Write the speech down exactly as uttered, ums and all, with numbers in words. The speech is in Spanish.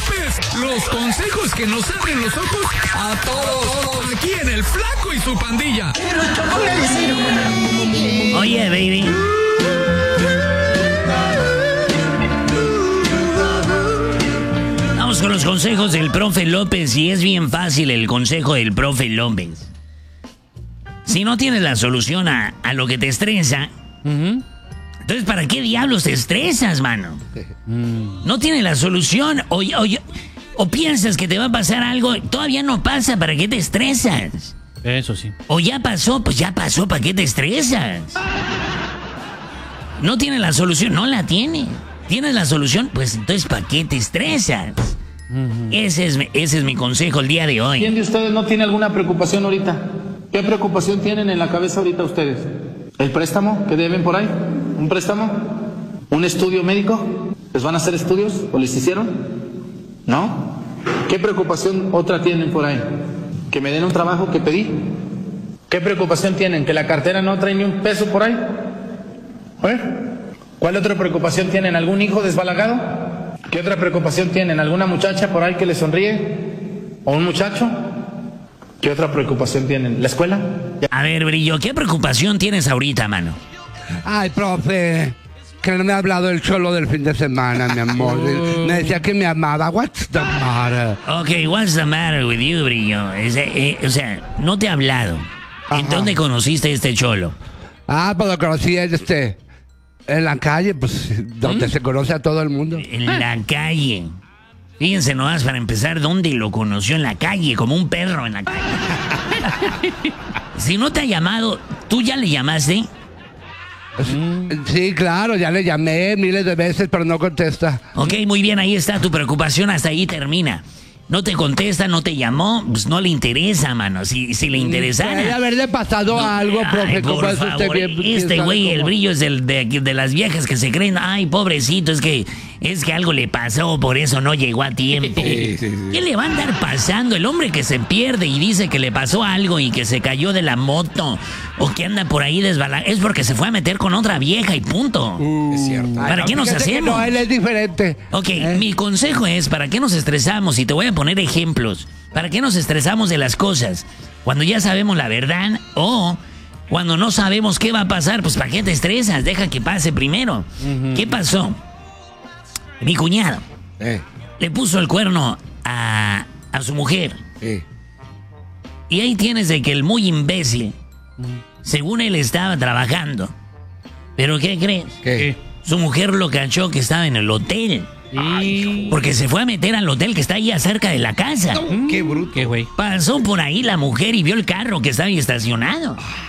López. Los consejos que nos abren los ojos a todos. Aquí en El Flaco y su pandilla. Oye, baby. Vamos con los consejos del profe López y es bien fácil el consejo del profe López. Si no tienes la solución a, a lo que te estresa, uh-huh. entonces ¿para qué diablos te estresas, mano? Uh-huh. No tienes la solución o, o, o piensas que te va a pasar algo, todavía no pasa, ¿para qué te estresas? Eso sí. O ya pasó, pues ya pasó, ¿para qué te estresas? No tienes la solución, no la tienes. ¿Tienes la solución? Pues entonces ¿para qué te estresas? Uh-huh. Ese es, ese es mi consejo el día de hoy. ¿Quién de ustedes no tiene alguna preocupación ahorita? ¿Qué preocupación tienen en la cabeza ahorita ustedes? ¿El préstamo que deben por ahí? ¿Un préstamo? ¿Un estudio médico? ¿Les van a hacer estudios o les hicieron? ¿No? ¿Qué preocupación otra tienen por ahí? ¿Que me den un trabajo que pedí? ¿Qué preocupación tienen? ¿Que la cartera no trae ni un peso por ahí? ¿Eh? ¿Cuál otra preocupación tienen? ¿Algún hijo desbalagado? ¿Qué otra preocupación tienen? ¿Alguna muchacha por ahí que le sonríe? ¿O un muchacho? ¿Qué otra preocupación tienen? ¿La escuela? A ver, Brillo, ¿qué preocupación tienes ahorita, mano? Ay, profe, que no me ha hablado el cholo del fin de semana, mi amor. Me decía que me amaba. What's the matter? Ok, what's the matter with you, Brillo? Es, eh, o sea, no te ha hablado. Ajá. ¿En dónde conociste a este cholo? Ah, pues lo conocí este, en la calle, pues, donde ¿Mm? se conoce a todo el mundo. En la calle. Fíjense nomás, para empezar, ¿dónde lo conoció? En la calle, como un perro en la calle. Si no te ha llamado, ¿tú ya le llamaste? Sí, claro, ya le llamé miles de veces, pero no contesta. Ok, muy bien, ahí está tu preocupación, hasta ahí termina. No te contesta, no te llamó, pues no le interesa, mano. Si, si le interesara... Debe haberle pasado no, algo, profe. Ay, por es favor, usted bien, este güey, cómo? El Brillo es del, de, de las viejas que se creen, ay, pobrecito, es que es que algo le pasó, por eso no llegó a tiempo. Sí, sí, sí. ¿Qué le va a andar pasando? El hombre que se pierde y dice que le pasó algo y que se cayó de la moto o que anda por ahí desbalagado, es porque se fue a meter con otra vieja y punto. Uh, es cierto. ¿Para ay, qué no, nos hacemos? No, él es diferente. Ok, ¿Eh? Mi consejo es, ¿para qué nos estresamos? Y te voy a poner ejemplos. ¿Para qué nos estresamos de las cosas? Cuando ya sabemos la verdad o cuando no sabemos qué va a pasar, pues ¿para qué te estresas? Deja que pase primero. Uh-huh. ¿Qué pasó? Mi cuñado eh. le puso el cuerno a, a su mujer. Eh. Y ahí tienes de que el muy imbécil, uh-huh. según él estaba trabajando. ¿Pero qué crees? ¿Qué? Su mujer lo cachó que estaba en el hotel. Ay, porque se fue a meter al hotel que está ahí cerca de la casa. No, qué bruto. Qué güey. Pasó por ahí la mujer y vio el carro que estaba ahí estacionado.